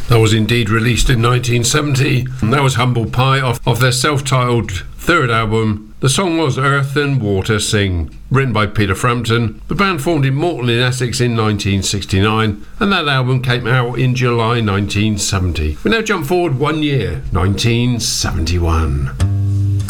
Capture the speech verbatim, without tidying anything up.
That was indeed released in nineteen seventy. And that was Humble Pie off, off their self-titled third album. The song was Earth and Water Sing, written by Peter Frampton. The band formed in Morton in Essex in nineteen sixty-nine, and that album came out in July nineteen seventy. We now jump forward one year, nineteen seventy-one.